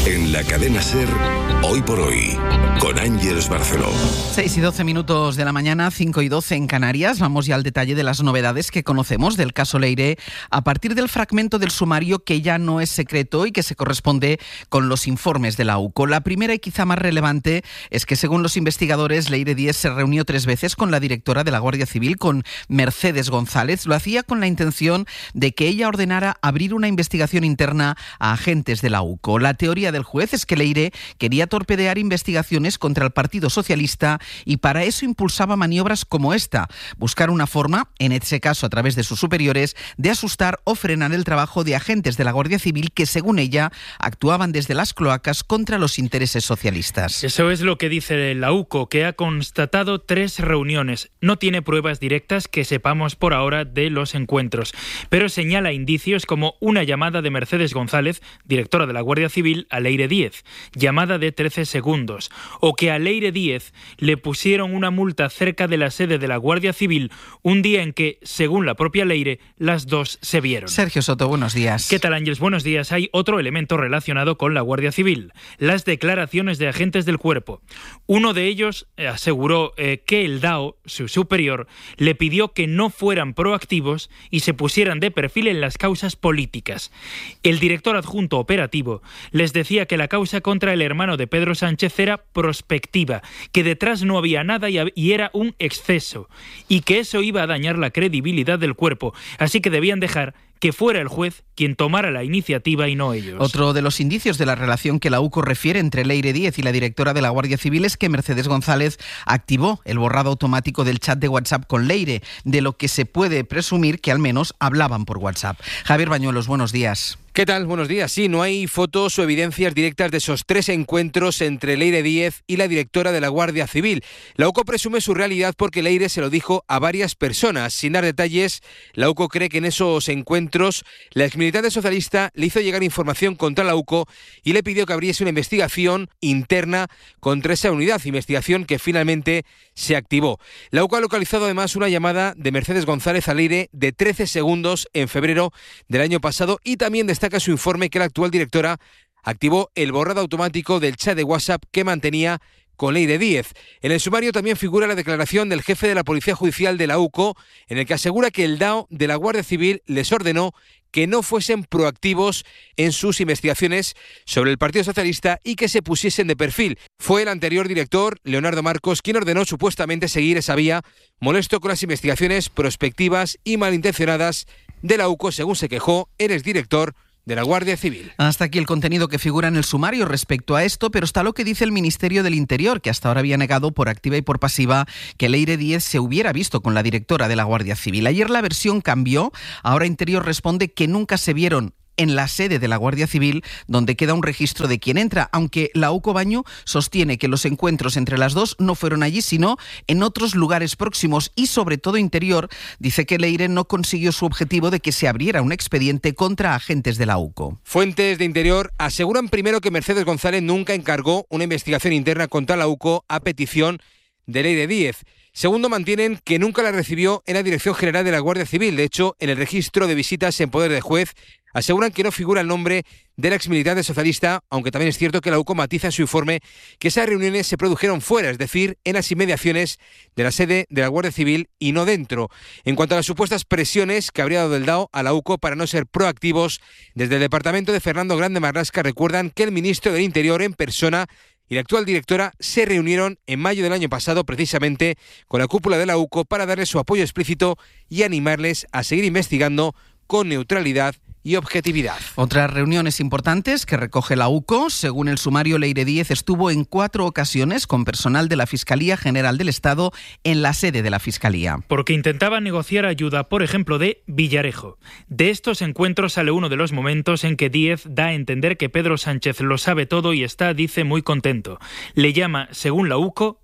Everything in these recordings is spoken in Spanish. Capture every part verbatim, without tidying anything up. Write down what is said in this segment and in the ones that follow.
En la cadena SER, Hoy por Hoy, con Ángeles Barceló. seis y doce minutos de la mañana, cinco y doce en Canarias. Vamos ya al detalle de las novedades que conocemos del caso Leire a partir del fragmento del sumario que ya no es secreto y que se corresponde con los informes de la U C O. La primera y quizá más relevante es que, según los investigadores, Leire Díez se reunió tres veces con la directora de la Guardia Civil, con Mercedes González. Lo hacía con la intención de que ella ordenara abrir una investigación interna a agentes de la U C O. La teoría del juez es que Leire quería torpedear investigaciones contra el Partido Socialista y para eso impulsaba maniobras como esta: buscar una forma, en ese caso a través de sus superiores, de asustar o frenar el trabajo de agentes de la Guardia Civil que, según ella, actuaban desde las cloacas contra los intereses socialistas. Eso es lo que dice la U C O, que ha constatado tres reuniones. No tiene pruebas directas que sepamos por ahora de los encuentros, pero señala indicios como una llamada de Mercedes González, directora de la Guardia Civil, a Leire Díez, llamada de trece segundos, o que a Leire Díez le pusieron una multa cerca de la sede de la Guardia Civil un día en que, según la propia Leire, las dos se vieron. Sergio Soto, buenos días. ¿Qué tal, Ángeles? Buenos días. Hay otro elemento relacionado con la Guardia Civil: las declaraciones de agentes del cuerpo. Uno de ellos aseguró eh, que el D A O, su superior, le pidió que no fueran proactivos y se pusieran de perfil en las causas políticas. El director adjunto operativo les decía que la causa contra el hermano de Pedro Sánchez era prospectiva, que detrás no había nada y, y era un exceso, y que eso iba a dañar la credibilidad del cuerpo, así que debían dejar que fuera el juez quien tomara la iniciativa y no ellos. Otro de los indicios de la relación que la U C O refiere entre Leire Díez y la directora de la Guardia Civil es que Mercedes González activó el borrado automático del chat de WhatsApp con Leire, de lo que se puede presumir que al menos hablaban por WhatsApp. Javier Bañuelos, buenos días. ¿Qué tal? Buenos días. Sí, no hay fotos o evidencias directas de esos tres encuentros entre Leire Díez y la directora de la Guardia Civil. La U C O presume su realidad porque Leire se lo dijo a varias personas. Sin dar detalles, la U C O cree que en esos encuentros la exmilitante socialista le hizo llegar información contra la U C O y le pidió que abriese una investigación interna contra esa unidad, investigación que finalmente se activó. La U C O ha localizado además una llamada de Mercedes González a Leire de trece segundos en febrero del año pasado y también destaca su informe que la actual directora activó el borrado automático del chat de WhatsApp que mantenía con Leire Díez. En el sumario también figura la declaración del jefe de la Policía Judicial de la U C O, en el que asegura que el D A O de la Guardia Civil les ordenó que no fuesen proactivos en sus investigaciones sobre el Partido Socialista y que se pusiesen de perfil. Fue el anterior director, Leonardo Marcos, quien ordenó supuestamente seguir esa vía, molesto con las investigaciones prospectivas y malintencionadas de la U C O, según se quejó el exdirector de la Guardia Civil. Hasta aquí el contenido que figura en el sumario respecto a esto, pero está lo que dice el Ministerio del Interior, que hasta ahora había negado por activa y por pasiva que Leire Díez se hubiera visto con la directora de la Guardia Civil. Ayer la versión cambió, ahora Interior responde que nunca se vieron en la sede de la Guardia Civil, donde queda un registro de quien entra, aunque la U C O Baño sostiene que los encuentros entre las dos no fueron allí, sino en otros lugares próximos, y sobre todo Interior dice que Leire no consiguió su objetivo de que se abriera un expediente contra agentes de la U C O. Fuentes de Interior aseguran primero que Mercedes González nunca encargó una investigación interna contra la U C O a petición de Leire Díez. Segundo, mantienen que nunca la recibió en la Dirección General de la Guardia Civil. De hecho, en el registro de visitas en poder de juez aseguran que no figura el nombre de la exmilitante socialista, aunque también es cierto que la U C O matiza en su informe que esas reuniones se produjeron fuera, es decir, en las inmediaciones de la sede de la Guardia Civil y no dentro. En cuanto a las supuestas presiones que habría dado el D A O a la U C O para no ser proactivos, desde el departamento de Fernando Grande Marlasca recuerdan que el ministro del Interior en persona y la actual directora se reunieron en mayo del año pasado precisamente con la cúpula de la U C O para darles su apoyo explícito y animarles a seguir investigando con neutralidad y objetividad. Otras reuniones importantes que recoge la U C O. Según el sumario, Leire Díez estuvo en cuatro ocasiones con personal de la Fiscalía General del Estado en la sede de la Fiscalía. Porque intentaba negociar ayuda, por ejemplo, de Villarejo. De estos encuentros sale uno de los momentos en que Díez da a entender que Pedro Sánchez lo sabe todo y está, dice, muy contento. Le llama, según la U C O,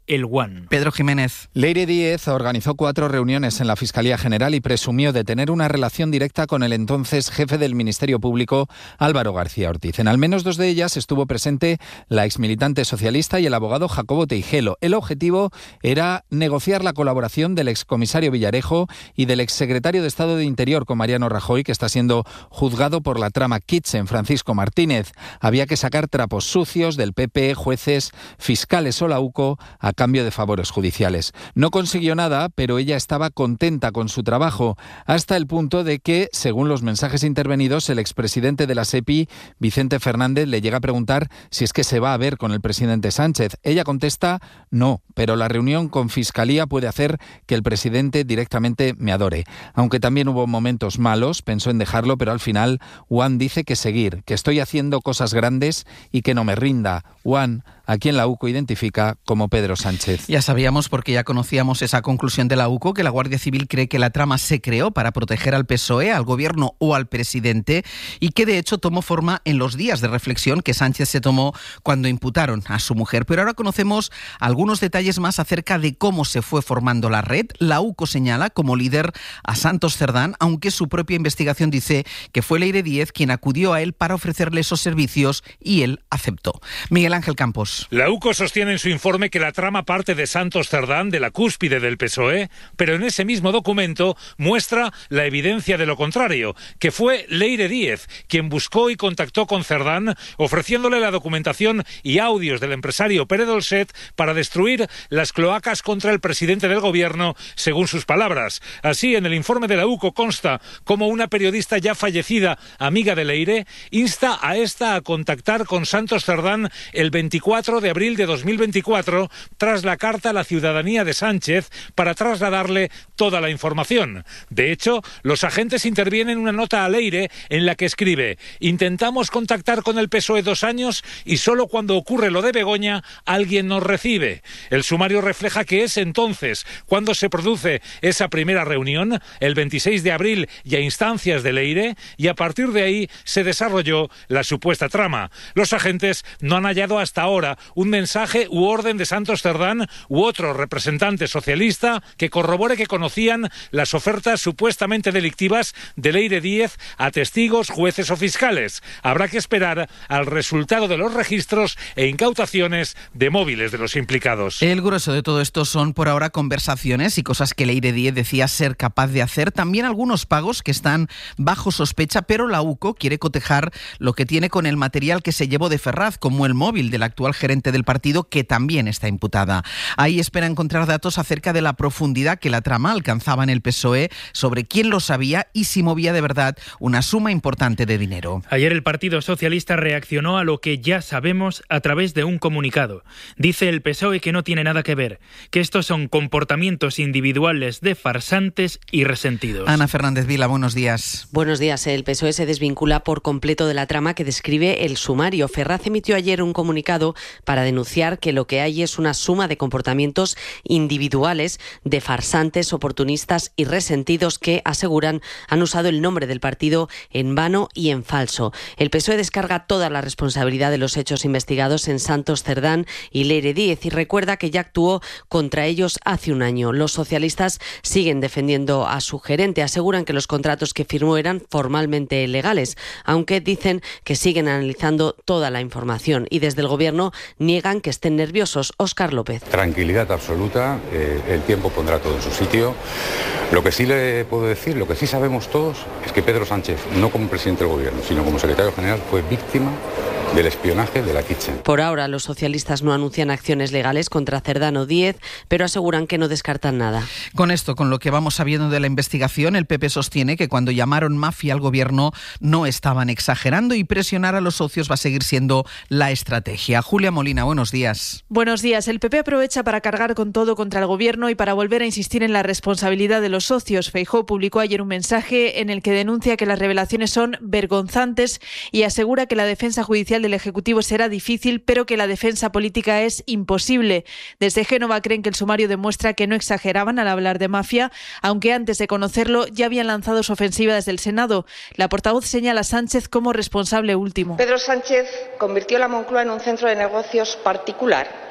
el One. Pedro Jiménez. Leire Díez organizó cuatro reuniones en la Fiscalía General y presumió de tener una relación directa con el entonces jefe del Ministerio Público, Álvaro García Ortiz. En al menos dos de ellas estuvo presente la exmilitante socialista y el abogado Jacobo Teijelo. El objetivo era negociar la colaboración del excomisario Villarejo y del exsecretario de Estado de Interior con Mariano Rajoy, que está siendo juzgado por la trama Kitchen, Francisco Martínez. Había que sacar trapos sucios del P P, jueces, fiscales o la U C O a cambio de favores judiciales. No consiguió nada, pero ella estaba contenta con su trabajo, hasta el punto de que, según los mensajes intervenidos, el expresidente de la SEPI, Vicente Fernández, le llega a preguntar si es que se va a ver con el presidente Sánchez. Ella contesta no, pero la reunión con Fiscalía puede hacer que el presidente directamente me adore. Aunque también hubo momentos malos, pensó en dejarlo, pero al final Juan dice que seguir, que estoy haciendo cosas grandes y que no me rinda. Juan, a quien la U C O identifica como Pedro Sánchez. Ya sabíamos, porque ya conocíamos esa conclusión de la U C O, que la Guardia Civil cree que la trama se creó para proteger al P S O E, al gobierno o al presidente, y que de hecho tomó forma en los días de reflexión que Sánchez se tomó cuando imputaron a su mujer. Pero ahora conocemos algunos detalles más acerca de cómo se fue formando la red. La U C O señala como líder a Santos Cerdán, aunque su propia investigación dice que fue Leire Díez quien acudió a él para ofrecerle esos servicios y él aceptó. Miguel Ángel Campos. La U C O sostiene en su informe que la trama parte de Santos Cerdán, de la cúspide del P S O E, pero en ese mismo documento muestra la evidencia de lo contrario, que fue Leire Díez quien buscó y contactó con Cerdán, ofreciéndole la documentación y audios del empresario Pere Dolcet para destruir las cloacas contra el presidente del gobierno, según sus palabras. Así, en el informe de la U C O consta como una periodista ya fallecida, amiga de Leire, insta a esta a contactar con Santos Cerdán el veinticuatro de abril de dos mil veinticuatro, tras la carta a la ciudadanía de Sánchez, para trasladarle toda la información. De hecho, los agentes intervienen en una nota a Leire en la que escribe: intentamos contactar con el P S O E dos años y solo cuando ocurre lo de Begoña alguien nos recibe. El sumario refleja que es entonces cuando se produce esa primera reunión, el veintiséis de abril, y a instancias de Leire, y a partir de ahí se desarrolló la supuesta trama. Los agentes no han hallado hasta ahora un mensaje u orden de Santos Cerdán u otro representante socialista que corrobore que conocían las ofertas supuestamente delictivas de Leire Díez a testigos, jueces o fiscales. Habrá que esperar al resultado de los registros e incautaciones de móviles de los implicados. El grueso de todo esto son por ahora conversaciones y cosas que Leire Díez decía ser capaz de hacer, también algunos pagos que están bajo sospecha, pero la U C O quiere cotejar lo que tiene con el material que se llevó de Ferraz, como el móvil del actual gerente del partido, que también está imputada. Ahí espera encontrar datos acerca de la profundidad que la trama alcanzaba en el P S O E, sobre quién lo sabía y si movía de verdad una suma importante de dinero. Ayer el Partido Socialista reaccionó a lo que ya sabemos a través de un comunicado. Dice el P S O E que no tiene nada que ver, que estos son comportamientos individuales de farsantes y resentidos. Ana Fernández Vila, buenos días. Buenos días. El P S O E se desvincula por completo de la trama que describe el sumario. Ferraz emitió ayer un comunicado para denunciar que lo que hay es una suma de comportamientos individuales de farsantes, oportunistas y resentidos que, aseguran, han usado el nombre del partido en vano y en falso. El P S O E descarga toda la responsabilidad de los hechos investigados en Santos Cerdán y Leire Díez y recuerda que ya actuó contra ellos hace un año. Los socialistas siguen defendiendo a su gerente. Aseguran que los contratos que firmó eran formalmente legales, aunque dicen que siguen analizando toda la información, y desde el gobierno niegan que estén nerviosos. Óscar López. Tranquilidad absoluta, eh, el tiempo pondrá todo en su sitio. Lo que sí le puedo decir, lo que sí sabemos todos, es que Pedro Sánchez, no como presidente del gobierno, sino como secretario general, fue víctima del espionaje de la Kitchen. Por ahora, los socialistas no anuncian acciones legales contra Cerdán o Díez, pero aseguran que no descartan nada. Con esto, con lo que vamos sabiendo de la investigación, el P P sostiene que cuando llamaron mafia al gobierno no estaban exagerando y presionar a los socios va a seguir siendo la estrategia. Julia Molina, buenos días. Buenos días. El P P aprovecha para cargar con todo contra el gobierno y para volver a insistir en la responsabilidad de los socios. Feijóo publicó ayer un mensaje en el que denuncia que las revelaciones son vergonzantes y asegura que la defensa judicial del Ejecutivo será difícil, pero que la defensa política es imposible. Desde Génova creen que el sumario demuestra que no exageraban al hablar de mafia, aunque antes de conocerlo ya habían lanzado su ofensiva desde el Senado. La portavoz señala a Sánchez como responsable último. Pedro Sánchez convirtió la Moncloa en un centro de negocios particular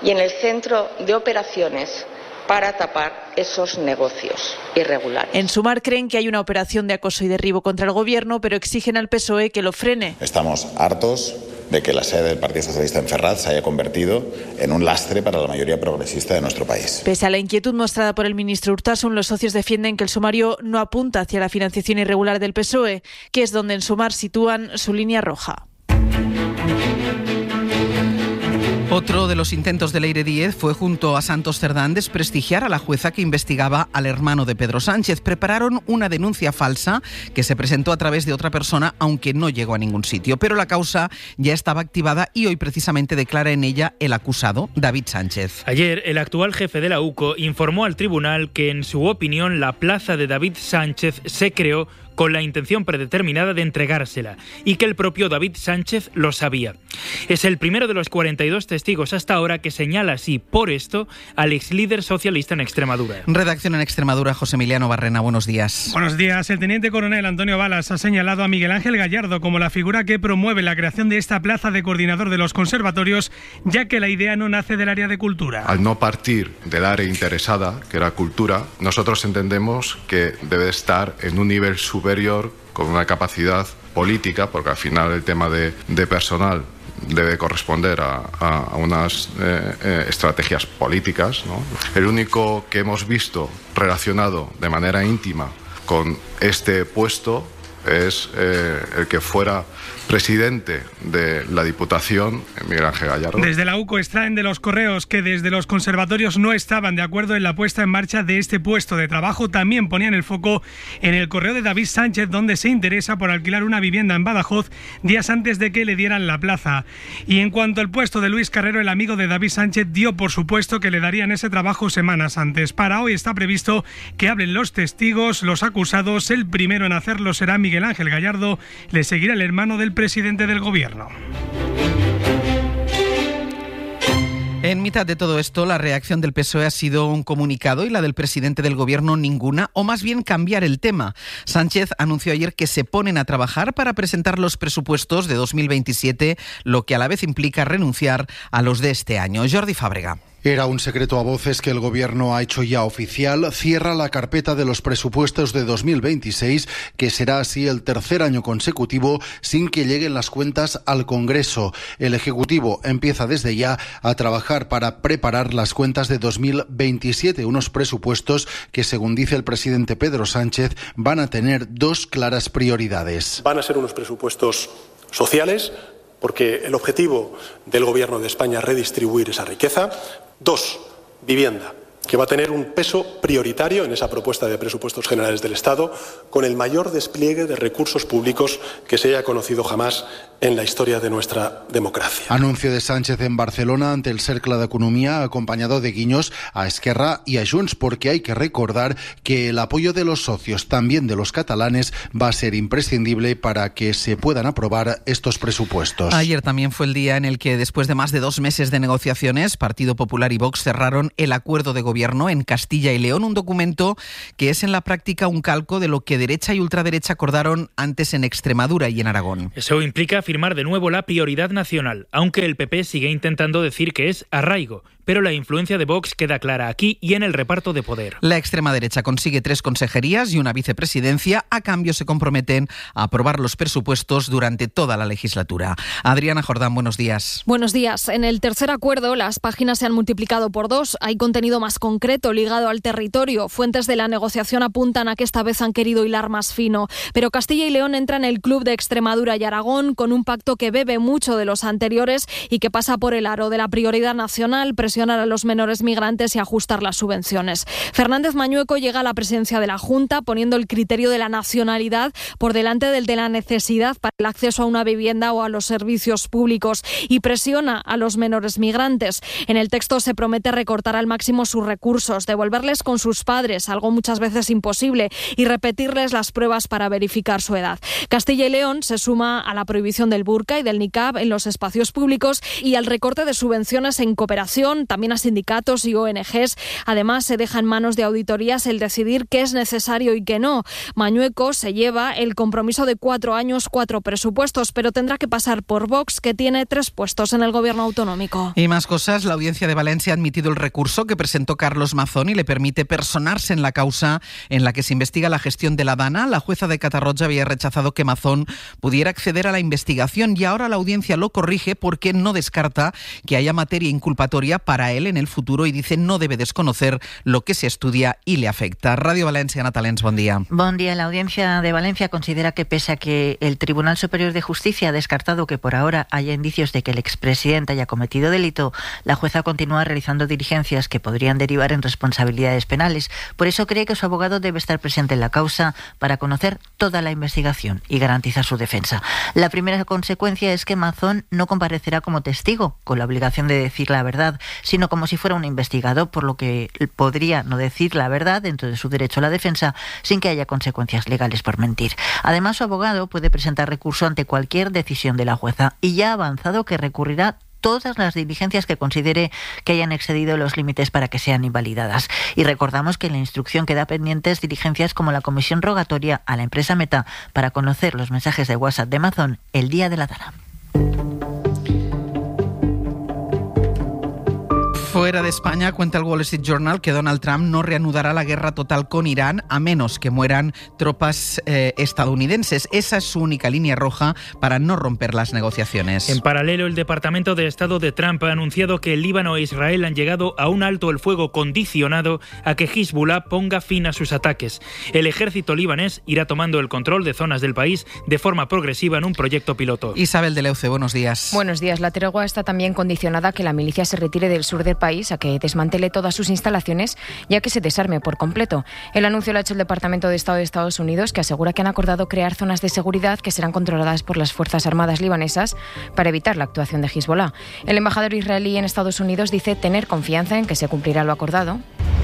y en el centro de operaciones para tapar esos negocios irregulares. En Sumar creen que hay una operación de acoso y derribo contra el Gobierno, pero exigen al P S O E que lo frene. Estamos hartos de que la sede del Partido Socialista en Ferraz se haya convertido en un lastre para la mayoría progresista de nuestro país. Pese a la inquietud mostrada por el ministro Urtasun, los socios defienden que el sumario no apunta hacia la financiación irregular del P S O E, que es donde en Sumar sitúan su línea roja. Otro de los intentos de Leire Díez fue, junto a Santos Cerdán, desprestigiar a la jueza que investigaba al hermano de Pedro Sánchez. Prepararon una denuncia falsa que se presentó a través de otra persona, aunque no llegó a ningún sitio. Pero la causa ya estaba activada y hoy precisamente declara en ella el acusado, David Sánchez. Ayer, el actual jefe de la U C O informó al tribunal que, en su opinión, la plaza de David Sánchez se creó con la intención predeterminada de entregársela y que el propio David Sánchez lo sabía. Es el primero de los cuarenta y dos testigos hasta ahora que señala así, por esto, al ex líder socialista en Extremadura. Redacción en Extremadura, José Emiliano Barrena, buenos días. Buenos días. El teniente coronel Antonio Balas ha señalado a Miguel Ángel Gallardo como la figura que promueve la creación de esta plaza de coordinador de los conservatorios, ya que la idea no nace del área de cultura. Al no partir del área interesada, que era cultura, nosotros entendemos que debe estar en un nivel superior superior, con una capacidad política, porque al final el tema de, de personal debe corresponder a, a, a unas eh, eh, estrategias políticas, ¿no? El único que hemos visto relacionado de manera íntima con este puesto es eh, el que fuera presidente de la Diputación, Miguel Ángel Gallardo. Desde la U C O extraen de los correos que desde los conservatorios no estaban de acuerdo en la puesta en marcha de este puesto de trabajo. También ponían el foco en el correo de David Sánchez, donde se interesa por alquilar una vivienda en Badajoz días antes de que le dieran la plaza. Y en cuanto al puesto de Luis Carrero, el amigo de David Sánchez dio por supuesto que le darían ese trabajo semanas antes. Para hoy está previsto que hablen los testigos, los acusados. El primero en hacerlo será Miguel Ángel Gallardo. Le seguirá el hermano del presidente del Gobierno. En mitad de todo esto, la reacción del P S O E ha sido un comunicado y la del presidente del Gobierno ninguna, o más bien cambiar el tema. Sánchez anunció ayer que se ponen a trabajar para presentar los presupuestos de dos mil veintisiete, lo que a la vez implica renunciar a los de este año. Jordi Fábrega. Era un secreto a voces que el Gobierno ha hecho ya oficial. Cierra la carpeta de los presupuestos de dos mil veintiséis, que será así el tercer año consecutivo sin que lleguen las cuentas al Congreso. El Ejecutivo empieza desde ya a trabajar para preparar las cuentas de dos mil veintisiete, unos presupuestos que, según dice el presidente Pedro Sánchez, van a tener dos claras prioridades. Van a ser unos presupuestos sociales, porque el objetivo del Gobierno de España es redistribuir esa riqueza. Dos, vivienda, que va a tener un peso prioritario en esa propuesta de presupuestos generales del Estado, con el mayor despliegue de recursos públicos que se haya conocido jamás en la historia de nuestra democracia. Anuncio de Sánchez en Barcelona ante el Cercle d'Economia, acompañado de guiños a Esquerra y a Junts, porque hay que recordar que el apoyo de los socios, también de los catalanes, va a ser imprescindible para que se puedan aprobar estos presupuestos. Ayer también fue el día en el que, después de más de dos meses de negociaciones, Partido Popular y Vox cerraron el acuerdo de gobierno en Castilla y León, un documento que es en la práctica un calco de lo que derecha y ultraderecha acordaron antes en Extremadura y en Aragón. Eso implica firmar de nuevo la prioridad nacional, aunque el P P sigue intentando decir que es arraigo. Pero la influencia de Vox queda clara aquí y en el reparto de poder. La extrema derecha consigue tres consejerías y una vicepresidencia. A cambio se comprometen a aprobar los presupuestos durante toda la legislatura. Adriana Jordán, buenos días. Buenos días. En el tercer acuerdo las páginas se han multiplicado por dos. Hay contenido más concreto ligado al territorio. Fuentes de la negociación apuntan a que esta vez han querido hilar más fino. Pero Castilla y León entra en el club de Extremadura y Aragón con un pacto que bebe mucho de los anteriores y que pasa por el aro de la prioridad nacional, presionar a los menores migrantes y ajustar las subvenciones. Fernández Mañueco llega a la presidencia de la Junta poniendo el criterio de la nacionalidad por delante del de la necesidad para el acceso a una vivienda o a los servicios públicos y presiona a los menores migrantes. En el texto se promete recortar al máximo sus recursos, devolverles con sus padres, algo muchas veces imposible, y repetirles las pruebas para verificar su edad. Castilla y León se suma a la prohibición del burka y del niqab en los espacios públicos y al recorte de subvenciones en cooperación, Mazón, también a sindicatos y O N Ges. Además, se deja en manos de auditorías el decidir qué es necesario y qué no. Mañueco se lleva el compromiso de cuatro años, cuatro presupuestos, pero tendrá que pasar por Vox, que tiene tres puestos en el gobierno autonómico. Y más cosas, la Audiencia de Valencia ha admitido el recurso que presentó Carlos Mazón y le permite personarse en la causa en la que se investiga la gestión de la Dana. La jueza de Catarroja había rechazado que Mazón pudiera acceder a la investigación y ahora la audiencia lo corrige porque no descarta que haya materia inculpatoria para él en el futuro y dice no debe desconocer lo que se estudia y le afecta. Radio Valencia, Natalens, buen día. Buen día. La Audiencia de Valencia considera que pese a que el Tribunal Superior de Justicia ha descartado que por ahora haya indicios de que el expresidente haya cometido delito, la jueza continúa realizando diligencias que podrían derivar en responsabilidades penales. Por eso cree que su abogado debe estar presente en la causa para conocer toda la investigación y garantizar su defensa. La primera consecuencia es que Mazón no comparecerá como testigo, con la obligación de decir la verdad, sino como si fuera un investigado, por lo que podría no decir la verdad dentro de su derecho a la defensa sin que haya consecuencias legales por mentir. Además, su abogado puede presentar recurso ante cualquier decisión de la jueza y ya ha avanzado que recurrirá todas las diligencias que considere que hayan excedido los límites para que sean invalidadas. Y recordamos que en la instrucción queda pendientes diligencias como la comisión rogatoria a la empresa Meta para conocer los mensajes de WhatsApp de Mazón el día de la Dana. Fuera de España, cuenta el Wall Street Journal que Donald Trump no reanudará la guerra total con Irán a menos que mueran tropas eh, estadounidenses. Esa es su única línea roja para no romper las negociaciones. En paralelo, el Departamento de Estado de Trump ha anunciado que el Líbano e Israel han llegado a un alto el fuego condicionado a que Hezbollah ponga fin a sus ataques. El ejército libanés irá tomando el control de zonas del país de forma progresiva en un proyecto piloto. Isabel de Leuce, buenos días. Buenos días. La tregua está también condicionada a que la milicia se retire del sur del país, a que desmantele todas sus instalaciones y a que se desarme por completo. El anuncio lo ha hecho el Departamento de Estado de Estados Unidos, que asegura que han acordado crear zonas de seguridad que serán controladas por las Fuerzas Armadas libanesas para evitar la actuación de Hezbollah. El embajador israelí en Estados Unidos dice tener confianza en que se cumplirá lo acordado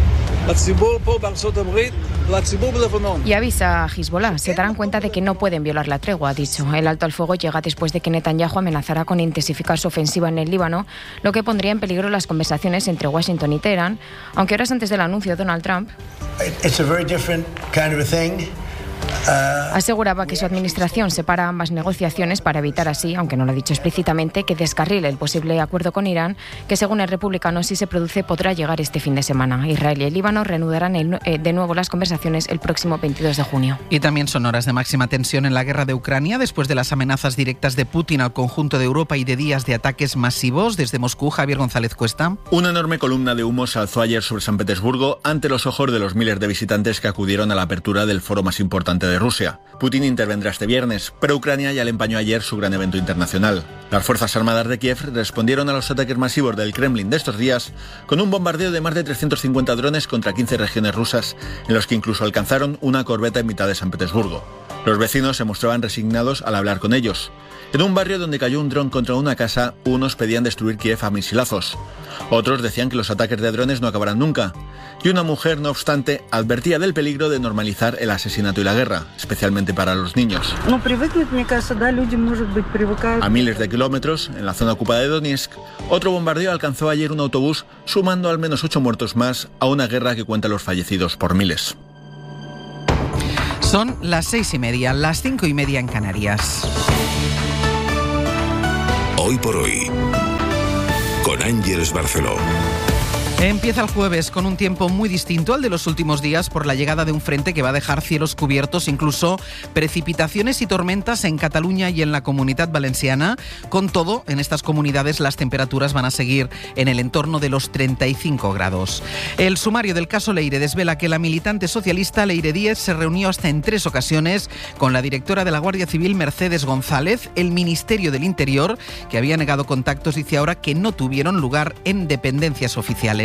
y avisa a Hezbollah. Se darán cuenta de que no pueden violar la tregua, ha dicho. El alto al fuego llega después de que Netanyahu amenazará con intensificar su ofensiva en el Líbano, lo que pondría en peligro las conversaciones entre Washington y Teherán, aunque horas antes del anuncio Donald Trump It's a very different kind of a thing. aseguraba que su administración separa ambas negociaciones para evitar así, aunque no lo ha dicho explícitamente, que descarrile el posible acuerdo con Irán, que según el republicano, si se produce, podrá llegar este fin de semana. Israel y el Líbano reanudarán el, eh, de nuevo las conversaciones el próximo veintidós de junio. Y también son horas de máxima tensión en la guerra de Ucrania, después de las amenazas directas de Putin al conjunto de Europa y de días de ataques masivos. Desde Moscú, Javier González Cuesta. Una enorme columna de humo se alzó ayer sobre San Petersburgo ante los ojos de los miles de visitantes que acudieron a la apertura del foro más importante de Rusia. Putin intervendrá este viernes, pero Ucrania ya le empañó ayer su gran evento internacional. Las Fuerzas Armadas de Kiev respondieron a los ataques masivos del Kremlin de estos días con un bombardeo de más de trescientos cincuenta drones contra quince regiones rusas, en los que incluso alcanzaron una corbeta en mitad de San Petersburgo. Los vecinos se mostraban resignados al hablar con ellos. En un barrio donde cayó un dron contra una casa, unos pedían destruir Kiev a misilazos. Otros decían que los ataques de drones no acabarán nunca. Y una mujer, no obstante, advertía del peligro de normalizar el asesinato y la guerra, especialmente para los niños. A miles de kilómetros, en la zona ocupada de Donetsk, otro bombardeo alcanzó ayer un autobús, sumando al menos ocho muertos más a una guerra que cuenta los fallecidos por miles. Son las seis y media, las cinco y media en Canarias. Hoy por hoy, con Ángeles Barceló. Empieza el jueves con un tiempo muy distinto al de los últimos días por la llegada de un frente que va a dejar cielos cubiertos, incluso precipitaciones y tormentas en Cataluña y en la Comunidad Valenciana. Con todo, en estas comunidades las temperaturas van a seguir en el entorno de los treinta y cinco grados. El sumario del caso Leire desvela que la militante socialista Leire Díez se reunió hasta en tres ocasiones con la directora de la Guardia Civil, Mercedes González. El Ministerio del Interior, que había negado contactos, dice ahora que no tuvieron lugar en dependencias oficiales.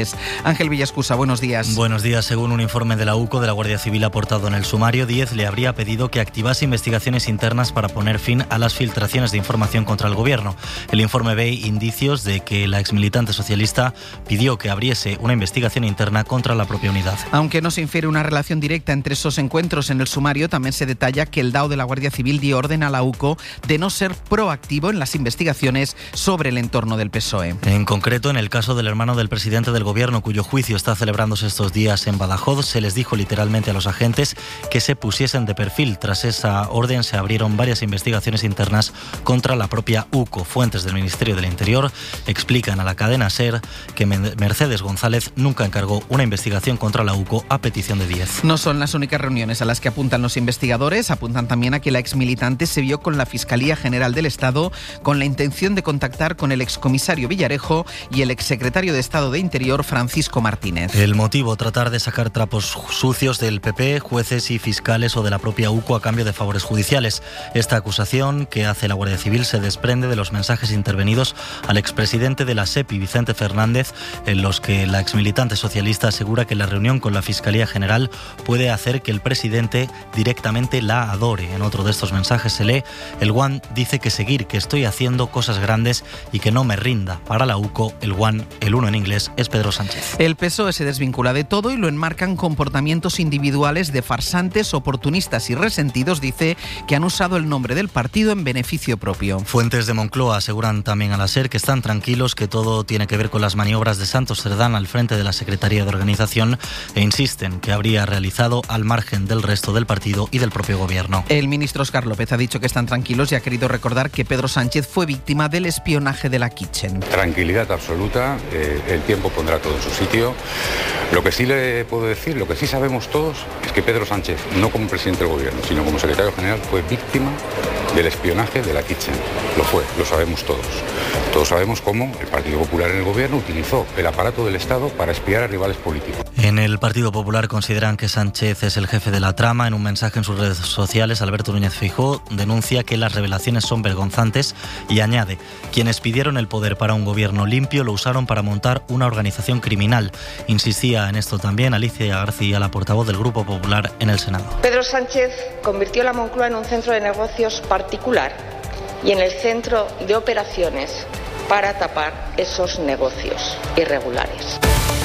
Sánchez. Ángel Villascusa, buenos días. Buenos días. Según un informe de la U C O de la Guardia Civil aportado en el sumario, Díez le habría pedido que activase investigaciones internas para poner fin a las filtraciones de información contra el gobierno. El informe ve indicios de que la exmilitante socialista pidió que abriese una investigación interna contra la propia unidad. Aunque no se infiere una relación directa entre esos encuentros, en el sumario también se detalla que el D A O de la Guardia Civil dio orden a la U C O de no ser proactivo en las investigaciones sobre el entorno del P S O E. En concreto, en el caso del hermano del presidente del gobierno, cuyo juicio está celebrándose estos días en Badajoz, se les dijo literalmente a los agentes que se pusiesen de perfil. Tras esa orden se abrieron varias investigaciones internas contra la propia U C O. Fuentes del Ministerio del Interior explican a la cadena SER que Mercedes González nunca encargó una investigación contra la U C O a petición de Díez. No son las únicas reuniones a las que apuntan los investigadores. Apuntan también a que la exmilitante se vio con la Fiscalía General del Estado con la intención de contactar con el excomisario Villarejo y el exsecretario de Estado de Interior Francisco Martínez. El motivo, tratar de sacar trapos sucios del P P, jueces y fiscales o de la propia U C O a cambio de favores judiciales. Esta acusación que hace la Guardia Civil se desprende de los mensajes intervenidos al expresidente de la SEPI, Vicente Fernández, en los que la exmilitante socialista asegura que la reunión con la Fiscalía General puede hacer que el presidente directamente la adore. En otro de estos mensajes se lee: el One dice que seguir, que estoy haciendo cosas grandes y que no me rinda. Para la U C O, el One, el uno en inglés, es Pedro Sánchez. El P S O E se desvincula de todo y lo enmarcan comportamientos individuales de farsantes, oportunistas y resentidos. Dice que han usado el nombre del partido en beneficio propio. Fuentes de Moncloa aseguran también a la SER que están tranquilos, que todo tiene que ver con las maniobras de Santos Cerdán al frente de la Secretaría de Organización, e insisten que habría realizado al margen del resto del partido y del propio gobierno. El ministro Óscar López ha dicho que están tranquilos y ha querido recordar que Pedro Sánchez fue víctima del espionaje de la Kitchen. Tranquilidad absoluta, eh, el tiempo pondrá todo en su sitio. Lo que sí le puedo decir, lo que sí sabemos todos, es que Pedro Sánchez, no como presidente del gobierno, sino como secretario general, fue víctima del espionaje de la Kitchen. Lo fue, lo sabemos todos. Todos sabemos cómo el Partido Popular en el gobierno utilizó el aparato del Estado para espiar a rivales políticos. En el Partido Popular consideran que Sánchez es el jefe de la trama. En un mensaje en sus redes sociales, Alberto Núñez Feijóo denuncia que las revelaciones son vergonzantes y añade: quienes pidieron el poder para un gobierno limpio lo usaron para montar una organización criminal. Insistía en esto también Alicia García, la portavoz del Grupo Popular en el Senado. Pedro Sánchez convirtió la Moncloa en un centro de negocios particular y en el centro de operaciones para tapar esos negocios irregulares.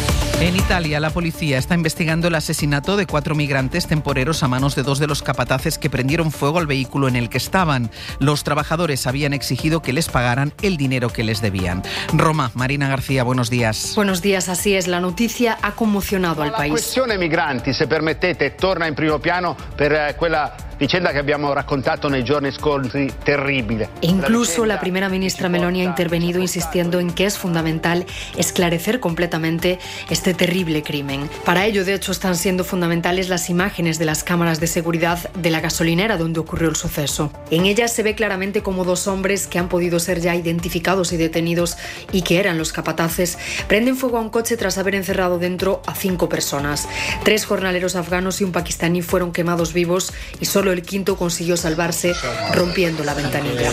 En Italia, la policía está investigando el asesinato de cuatro migrantes temporeros a manos de dos de los capataces que prendieron fuego al vehículo en el que estaban. Los trabajadores habían exigido que les pagaran el dinero que les debían. Roma, Marina García, buenos días. Buenos días, así es. La noticia ha conmocionado al país. La cuestione migranti, se permettete, torna in primo piano per quella vicenda che abbiamo raccontato nei giorni scorsi, terribile. E incluso la primera ministra Meloni ha intervenido insistiendo en que es fundamental esclarecer completamente este terrible crimen. Para ello, de hecho, están siendo fundamentales las imágenes de las cámaras de seguridad de la gasolinera donde ocurrió el suceso. En ellas se ve claramente como dos hombres que han podido ser ya identificados y detenidos y que eran los capataces, prenden fuego a un coche tras haber encerrado dentro a cinco personas. Tres jornaleros afganos y un pakistaní fueron quemados vivos y solo el quinto consiguió salvarse rompiendo la ventanilla.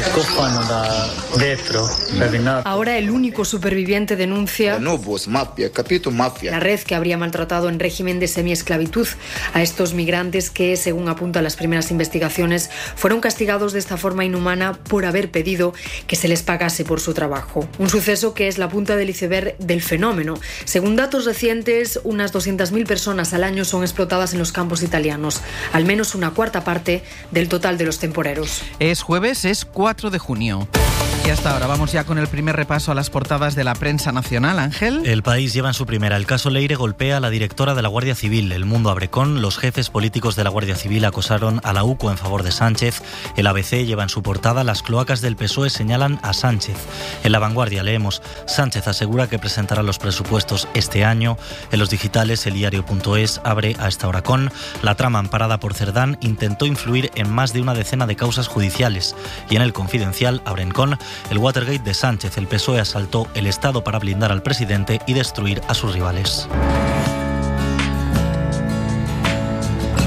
Ahora el único superviviente denuncia la red que habría maltratado en régimen de semiesclavitud a estos migrantes que, según apuntan las primeras investigaciones, fueron castigados de esta forma inhumana por haber pedido que se les pagase por su trabajo. Un suceso que es la punta del iceberg del fenómeno. Según datos recientes, unas doscientas mil personas al año son explotadas en los campos italianos, al menos una cuarta parte del total de los temporeros. Es jueves, es cuatro de junio. Y hasta ahora vamos ya con el primer repaso a las portadas de la prensa nacional. Ángel. El País lleva en su primera: el caso Leire golpea a la directora de la Guardia Civil. El Mundo abre con: los jefes políticos de la Guardia Civil acosaron a la U C O en favor de Sánchez. El A B C lleva en su portada: las cloacas del P S O E señalan a Sánchez. En La Vanguardia leemos: Sánchez asegura que presentará los presupuestos este año. En los digitales, el diario punto es abre a esta hora con: la trama amparada por Cerdán intentó influir en más de una decena de causas judiciales. Y en El Confidencial abren con: el Watergate de Sánchez. El P S O E asaltó el Estado para blindar al presidente y destruir a sus rivales.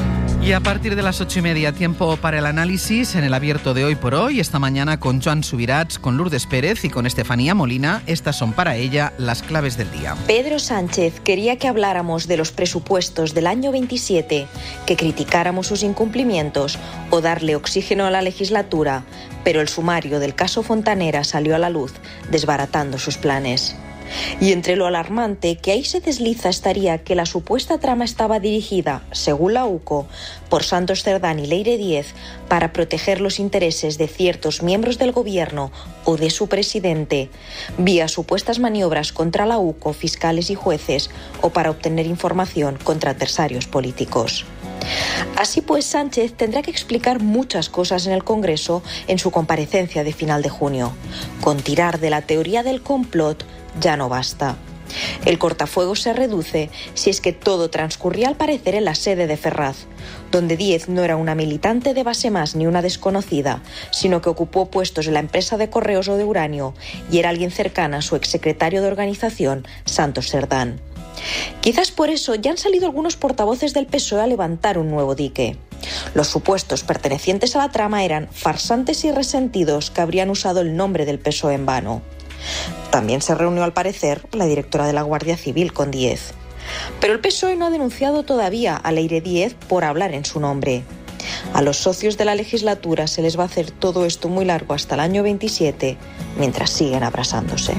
Y a partir de las ocho y media, tiempo para el análisis en el abierto de Hoy por Hoy. Esta mañana con Joan Subirats, con Lourdes Pérez y con Estefanía Molina. Estas son para ella las claves del día. Pedro Sánchez quería que habláramos de los presupuestos del año veintisiete, que criticáramos sus incumplimientos o darle oxígeno a la legislatura, pero el sumario del caso Fontanera salió a la luz, desbaratando sus planes. Y entre lo alarmante que ahí se desliza estaría que la supuesta trama estaba dirigida, según la U C O, por Santos Cerdán y Leire Díez para proteger los intereses de ciertos miembros del gobierno o de su presidente, vía supuestas maniobras contra la U C O, fiscales y jueces, o para obtener información contra adversarios políticos. Así pues, Sánchez tendrá que explicar muchas cosas en el Congreso en su comparecencia de final de junio. Con tirar de la teoría del complot ya no basta. El cortafuegos se reduce si es que todo transcurría al parecer en la sede de Ferraz, donde Díez no era una militante de base más ni una desconocida, sino que ocupó puestos en la empresa de correos o de uranio y era alguien cercana a su exsecretario de organización, Santos Cerdán. Quizás por eso ya han salido algunos portavoces del P S O E a levantar un nuevo dique. Los supuestos pertenecientes a la trama eran farsantes y resentidos que habrían usado el nombre del P S O E en vano. También se reunió, al parecer, la directora de la Guardia Civil con Díez. Pero el P S O E no ha denunciado todavía a Leire Díez por hablar en su nombre. A los socios de la legislatura se les va a hacer todo esto muy largo hasta el año veintisiete, mientras siguen abrazándose.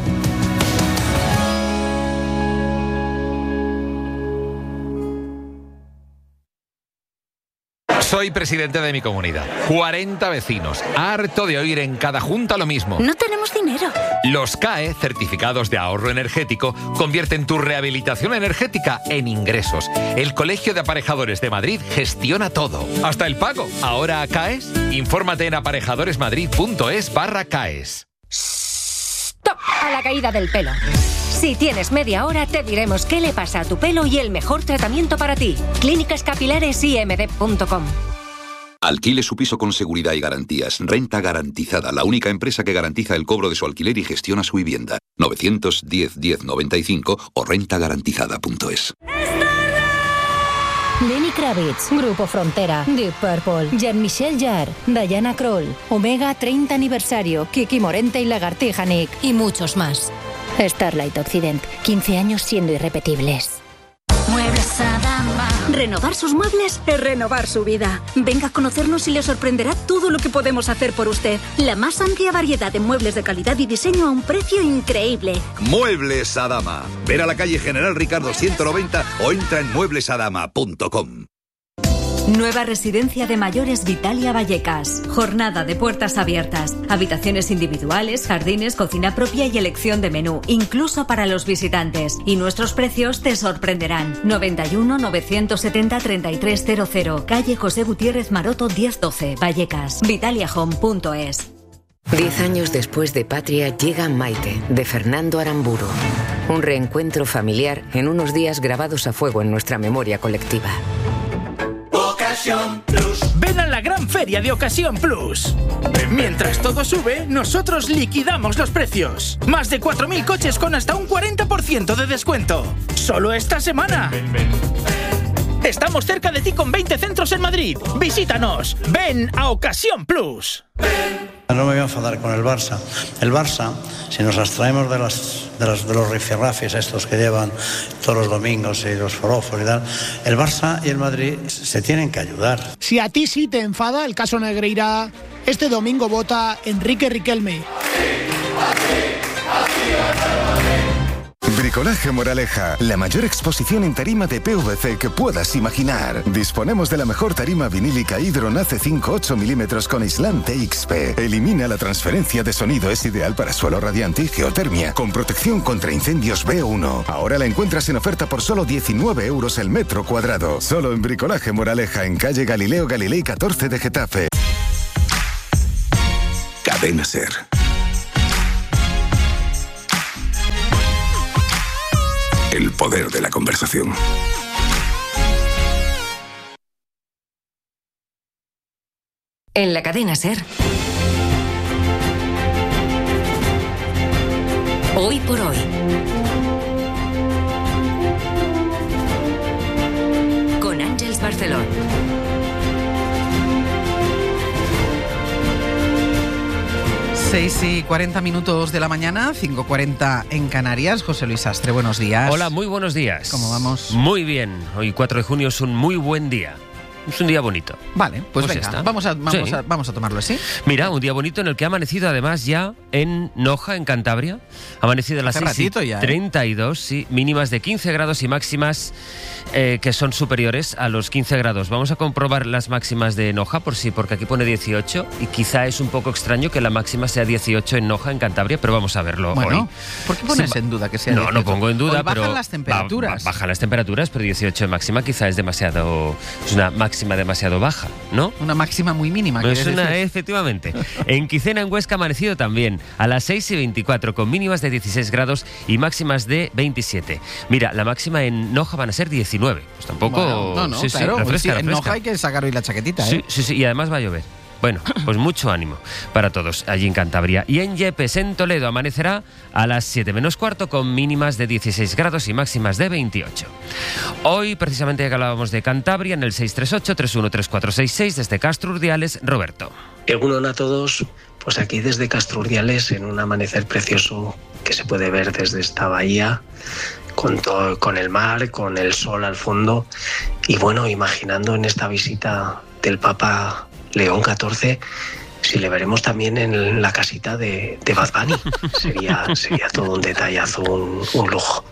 Soy presidente de mi comunidad. cuarenta vecinos. Harto de oír en cada junta lo mismo. No tenemos dinero. Los C A E, certificados de ahorro energético, convierten tu rehabilitación energética en ingresos. El Colegio de Aparejadores de Madrid gestiona todo. Hasta el pago. ¿Ahora CAES? Infórmate en aparejadoresmadrid.es barra CAES. ¡Stop! A la caída del pelo. Si tienes media hora, te diremos qué le pasa a tu pelo y el mejor tratamiento para ti. Clínicas Capilares I M D punto com. Alquile su piso con seguridad y garantías. Renta Garantizada, la única empresa que garantiza el cobro de su alquiler y gestiona su vivienda. novecientos diez diez noventa y cinco o renta garantizada punto es. Lenny Kravitz, Grupo Frontera, Deep Purple, Jean-Michel Jarre, Diana Kroll, Omega treinta aniversario, Kiki Morente y Lagartija Nick y muchos más. Starlight Occident, quince años siendo irrepetibles. Muebles Adama. Renovar sus muebles es renovar su vida. Venga a conocernos y le sorprenderá todo lo que podemos hacer por usted. La más amplia variedad de muebles de calidad y diseño a un precio increíble. Muebles Adama. Ven a la calle General Ricardo ciento noventa o entra en muebles adama punto com. Nueva residencia de mayores Vitalia Vallecas. Jornada de puertas abiertas. Habitaciones individuales, jardines, cocina propia y elección de menú, incluso para los visitantes. Y nuestros precios te sorprenderán. noventa y uno, novecientos setenta, treinta y tres cero cero. Calle José Gutiérrez Maroto diez doce. Vallecas. Vitalia Home punto es. Diez años después de Patria llega Maite, de Fernando Aramburu. Un reencuentro familiar en unos días grabados a fuego en nuestra memoria colectiva. Ocasión Plus. Ven a la gran feria de Ocasión Plus. Mientras todo sube, nosotros liquidamos los precios. Más de cuatro mil coches con hasta un cuarenta por ciento de descuento. Solo esta semana. Ven, ven, ven. Estamos cerca de ti con veinte centros en Madrid. Visítanos. Ven a Ocasión Plus. No me voy a enfadar con el Barça. El Barça, si nos abstraemos de, las, de, las, de los rifirrafes estos que llevan todos los domingos y los forofos y tal, el Barça y el Madrid se tienen que ayudar. Si a ti sí te enfada el caso Negreira, este domingo vota Enrique Riquelme. Bricolaje Moraleja, la mayor exposición en tarima de P V C que puedas imaginar. Disponemos de la mejor tarima vinílica Hydron A C cinco ocho milímetros con aislante X P. Elimina la transferencia de sonido, es ideal para suelo radiante y geotermia, con protección contra incendios B uno. Ahora la encuentras en oferta por solo diecinueve euros el metro cuadrado. Solo en Bricolaje Moraleja, en calle Galileo Galilei catorce de Getafe. Cadena Ser. El poder de la conversación. En la cadena Ser. Hoy por hoy. Con Ángeles Barceló. seis y cuarenta minutos de la mañana, cinco cuarenta en Canarias. José Luis Astre, buenos días. Hola, muy buenos días. ¿Cómo vamos? Muy bien. Hoy cuatro de junio es un muy buen día. Es un día bonito. Vale, pues, Pues ya venga, está. vamos a, vamos, Sí. a, vamos a tomarlo así. Mira, un día bonito en el que ha amanecido además ya en Noja, en Cantabria. Ha amanecido a las Hace seis y ratito ya, ¿eh? treinta y dos, sí, mínimas de quince grados y máximas eh, que son superiores a los quince grados. Vamos a comprobar las máximas de Noja, por sí, porque aquí pone dieciocho y quizá es un poco extraño que la máxima sea dieciocho en Noja, en Cantabria, pero vamos a verlo Bueno, hoy. ¿por qué pones Sí, en duda que sea No, dieciocho? no pongo en duda, Hoy bajan pero las temperaturas. ba- ba- bajan las temperaturas, pero dieciocho de máxima quizá es demasiado, es una máxima demasiado baja, ¿no? Una máxima muy mínima. Es ¿quieres una, decir? efectivamente. En Quicena, en Huesca, ha amanecido también a las seis y veinticuatro, con mínimas de dieciséis grados y máximas de veintisiete. Mira, la máxima en Noja van a ser diecinueve. Pues tampoco... Bueno, no, no, sí, sí, claro. refresca, sí, en refresca. Noja hay que sacar hoy la chaquetita, ¿eh? Sí, sí, sí, y además va a llover. Bueno, pues mucho ánimo para todos allí en Cantabria. Y en Yepes, en Toledo, amanecerá a las siete menos cuarto con mínimas de dieciséis grados y máximas de veintiocho. Hoy, precisamente, ya que hablábamos de Cantabria, en el seis tres ocho, tres uno tres cuatro seis seis, desde Castro Urdiales, Roberto. Egunon a todos, pues aquí desde Castro Urdiales, en un amanecer precioso que se puede ver desde esta bahía, con, todo, con el mar, con el sol al fondo, y bueno, imaginando en esta visita del Papa León catorce, si le veremos también en la casita de, de Bad Bunny. Sería, sería todo un detallazo, un, un lujo.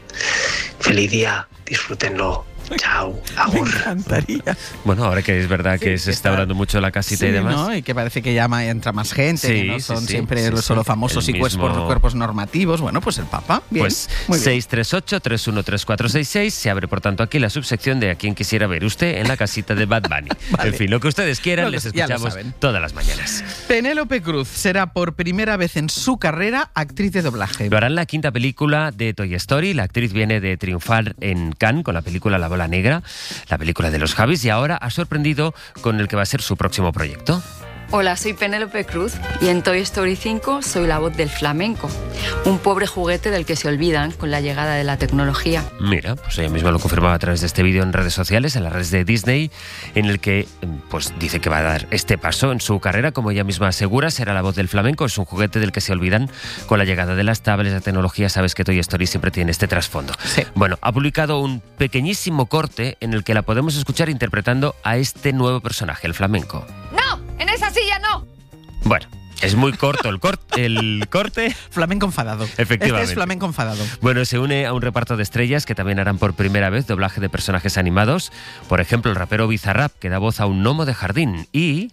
Feliz día, disfrútenlo. Chao, agur. Me encantaría. Bueno, ahora que es verdad que Sí, se está está- hablando mucho de la casita Sí, y demás. ¿no? Y que parece que ya ma- entra más gente, Sí, que no sí, son sí, siempre sí, los sí. solo famosos El y cuerpos, mismo- cuerpos normativos. Bueno, pues el Papa, bien. Pues muy bien. seis tres ocho, tres uno tres cuatro seis seis. Se abre, por tanto, aquí la subsección de a quien quisiera ver usted en la casita de Bad Bunny. Vale. En fin, lo que ustedes quieran, Lo- les ya lo escuchamos saben. todas las mañanas. Penélope Cruz será por primera vez en su carrera actriz de doblaje. Lo hará en la quinta película de Toy Story. La actriz viene de triunfar en Cannes con la película La Bola Negra, la película de los Javis, y ahora ha sorprendido con el que va a ser su próximo proyecto. Hola, soy Penélope Cruz y en Toy Story cinco soy la voz del flamenco, un pobre juguete del que se olvidan con la llegada de la tecnología. Mira, pues ella misma lo confirmaba a través de este vídeo en redes sociales, en las redes de Disney, en el que pues dice que va a dar este paso en su carrera, como ella misma asegura, será la voz del flamenco. Es un juguete del que se olvidan con la llegada de las tablets, la tecnología. Sabes que Toy Story siempre tiene este trasfondo. Sí. Bueno, ha publicado un pequeñísimo corte en el que la podemos escuchar interpretando a este nuevo personaje, el flamenco. ¡No! ¡En esa silla no! Bueno, es muy corto el, cor- el corte. Flamenco enfadado. Efectivamente. Este es flamenco enfadado. Bueno, se une a un reparto de estrellas que también harán por primera vez doblaje de personajes animados. Por ejemplo, el rapero Bizarrap, que da voz a un gnomo de jardín. Y...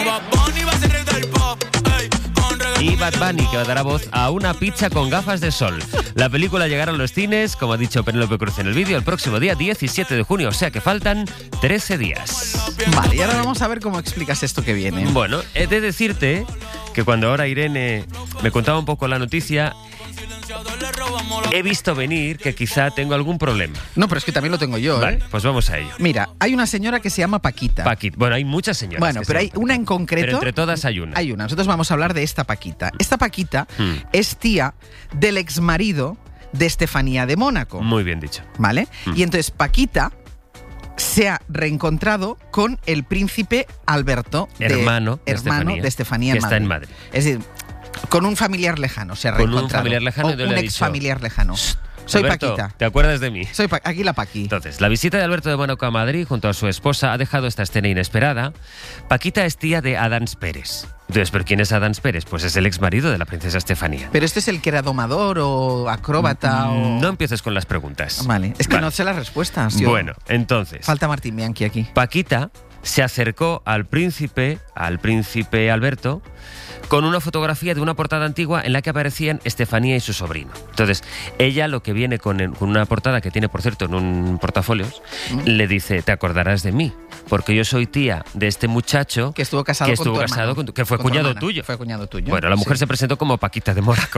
Y Bad Bunny, que dará voz a una pizza con gafas de sol. La película llegará a los cines, como ha dicho Penélope Cruz en el vídeo, el próximo día diecisiete de junio, o sea que faltan trece días. Vale, y ahora vamos a ver cómo explicas esto que viene. Bueno, he de decirte que cuando ahora Irene me contaba un poco la noticia, he visto venir que quizá tengo algún problema. No, pero es que también lo tengo yo, ¿eh? Vale, pues vamos a ello. Mira, hay una señora que se llama Paquita. Paquita. Bueno, hay muchas señoras. Bueno, que pero se hay llaman una en Paquita. concreto. Pero entre todas hay una. Hay una. Nosotros vamos a hablar de esta Paquita. Esta Paquita Hmm. es tía del exmarido de Estefanía de Mónaco. Muy bien dicho. ¿Vale? Hmm. Y entonces Paquita se ha reencontrado con el príncipe Alberto, de- Hermano de hermano Estefanía, de Estefanía que en está en Madrid. Madrid. Es decir, con un familiar lejano se ha Con un reencontrado. familiar lejano O y le un ha ex dicho, familiar lejano. Soy Alberto, Paquita. ¿te acuerdas de mí? Soy Pa- aquí la Paqui. Entonces, la visita de Alberto de Mónaco a Madrid junto a su esposa ha dejado esta escena inesperada. Paquita es tía de Adams Pérez. Entonces, ¿pero quién es Adams Pérez? Pues es el ex marido de la princesa Estefanía. Pero este es el que era domador o acróbata o... No empieces con las preguntas. Vale, es que Vale. no sé las respuestas. yo- Bueno, entonces, Falta Martín Bianchi aquí. Paquita se acercó al príncipe, al príncipe Alberto, con una fotografía de una portada antigua en la que aparecían Estefanía y su sobrino. Entonces, ella lo que viene con, el- con una portada que tiene, por cierto, en un portafolios, le dice, te acordarás de mí, porque yo soy tía de este muchacho Que estuvo casado que con estuvo tu casado hermano. con tu- que fue Con tu cuñado hermana. tuyo. Fue cuñado tuyo. Bueno, la mujer Sí. se presentó como Paquita de Mónaco.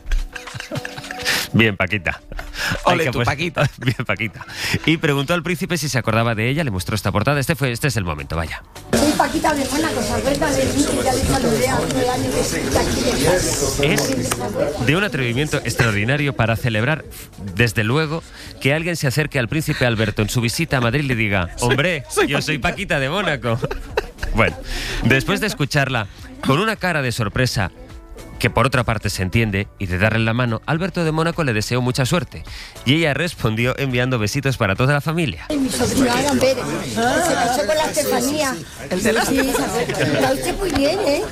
Bien, Paquita. Ole, Hay que tu pues- Paquita. Bien, Paquita. Y preguntó al príncipe si se acordaba de ella, le mostró esta portada. Este fue, este es el momento, vaya. Soy Paquita de Mónaco, ¿se acuerdan de mí? Que ya le saludé hace años que estoy aquí de casa. Es de un atrevimiento extraordinario para celebrar, desde luego, que alguien se acerque al príncipe Alberto en su visita a Madrid y le diga, hombre, soy yo soy Paquita de Mónaco. Bueno, después de escucharla con una cara de sorpresa que por otra parte se entiende, y de darle la mano, Alberto de Mónaco le deseó mucha suerte. Y ella respondió enviando besitos para toda la familia. Mi sobrino Adam Pérez, se casó con la Estefanía. El de la Sí, está usted muy bien, ¿eh?